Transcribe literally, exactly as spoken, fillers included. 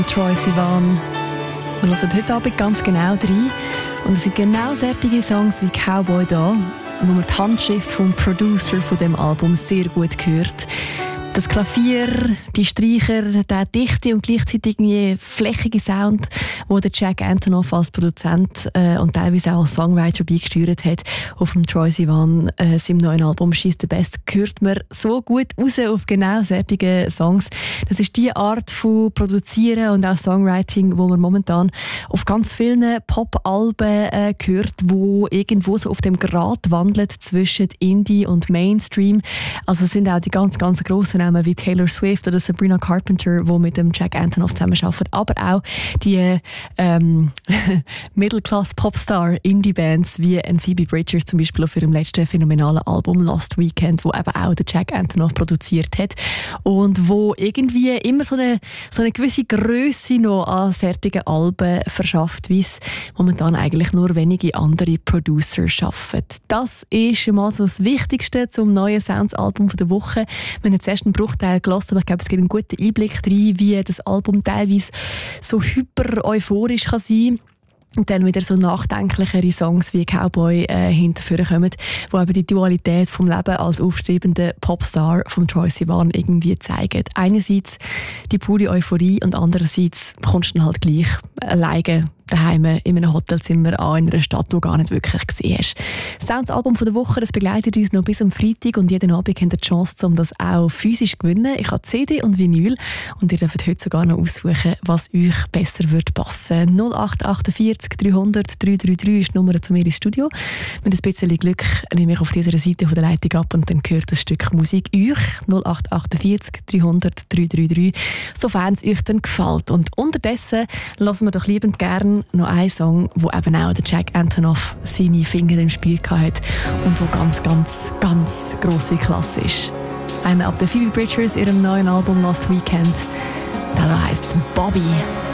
Troye Sivan. Wir hören heute Abend ganz genau rein. Und es sind genau solche Songs wie Cowboy da, wo man die Handschrift vom Producer von dem Album sehr gut hört. Das Klavier, die Streicher, der dichte und gleichzeitig irgendwie flächige Sound, wo der Jack Antonoff als Produzent äh, und teilweise auch als Songwriter beigesteuert hat auf dem Troye Sivan, äh, seinem neuen Album «She's the Best», hört man so gut raus auf genau solche Songs. Das ist die Art von Produzieren und auch Songwriting, wo man momentan auf ganz vielen Pop-Alben äh, hört, wo irgendwo so auf dem Grat wandelt zwischen Indie und Mainstream. Also es sind auch die ganz, ganz grossen Namen wie Taylor Swift oder Sabrina Carpenter, die mit dem Jack Antonoff zusammenarbeiten, aber auch die ähm, Middle-Class-Popstar Indie-Bands wie Phoebe Bridgers zum Beispiel auf ihrem letzten phänomenalen Album Last Weekend, wo eben auch der Jack Antonoff produziert hat und wo irgendwie immer so eine, so eine gewisse Grösse noch an solchen Alben verschafft, wie es momentan eigentlich nur wenige andere Producer schaffen. Das ist mal so das Wichtigste zum neuen Sounds-Album der Woche. Wir haben jetzt erst einen Bruchteil gelassen, aber ich glaube, es gibt einen guten Einblick rein, wie das Album teilweise so hyper euphorisch kann sein. Und dann wieder so nachdenklichere Songs wie Cowboy äh, hinterführen kommen, wo eben die Dualität vom Leben als aufstrebender Popstar von Troye Sivan irgendwie zeigen. Einerseits die pure Euphorie und andererseits kommst du dann halt gleich alleine daheim in einem Hotelzimmer an, in einer Stadt, die du gar nicht wirklich gesehen hast. Das Sounds-Album der Woche, das begleitet uns noch bis am Freitag und jeden Abend habt ihr die Chance, um das auch physisch zu gewinnen. Ich habe C D und Vinyl und ihr dürft heute sogar noch aussuchen, was euch besser wird passen. null acht vier acht dreihundert dreihundertdreiunddreißig ist die Nummer zu mir ins Studio. Mit ein bisschen Glück nehme ich auf dieser Seite von der Leitung ab und dann gehört das Stück Musik euch. null acht vier acht dreihundert dreihundertdreiunddreißig, sofern es euch dann gefällt. Und unterdessen lassen wir doch liebend gern noch einen Song, wo eben auch der Jack Antonoff seine Finger im Spiel hatte und wo ganz, ganz, ganz grosse Klasse ist. Einer ab der Phoebe Bridgers, ihrem neuen Album Last Weekend. Der heisst Bobby.